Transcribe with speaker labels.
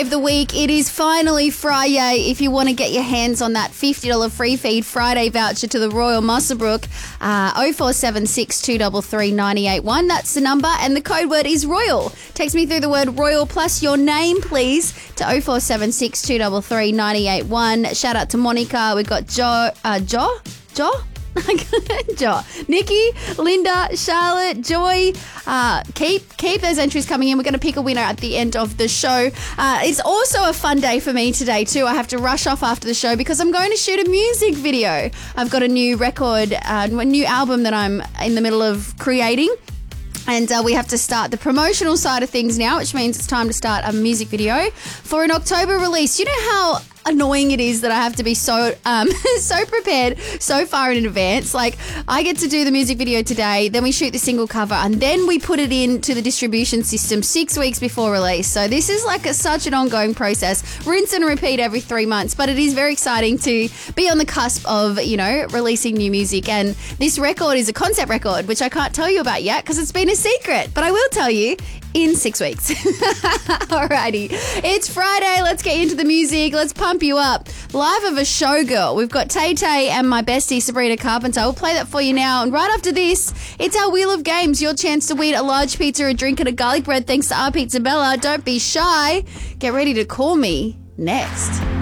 Speaker 1: of the week. It is finally Friday. If you want to get your hands on that $50 free feed Friday voucher to the Royal Muswellbrook, 0476 233 981. That's the number, and the code word is Royal. Text me through the word Royal plus your name, please, to 0476 233 981. Shout out to Monica. We've got Jo. Nikki, Linda, Charlotte, Joy. Keep those entries coming in. We're going to pick a winner at the end of the show. It's also a fun day for me today too. I have to rush off after the show because I'm going to shoot a music video. I've got a new record, a new album that I'm in the middle of creating. And we have to start the promotional side of things now, which means it's time to start a music video for an October release. You know how annoying it is that I have to be so prepared so far in advance. Like, I get to do the music video today, then we shoot the single cover, and then we put it into the distribution system 6 weeks before release. So this is like such an ongoing process, rinse and repeat every 3 months. But it is very exciting to be on the cusp of, releasing new music. And this record is a concept record, which I can't tell you about yet because it's been a secret, but I will tell you in 6 weeks. Alrighty. It's Friday. Let's get into the music. Let's pump you up. Live of a showgirl. We've got Tay Tay and my bestie Sabrina Carpenter. We'll play that for you now. And right after this, it's our Wheel of Games. Your chance to win a large pizza, a drink, and a garlic bread thanks to our Pizza Bella. Don't be shy. Get ready to call me next.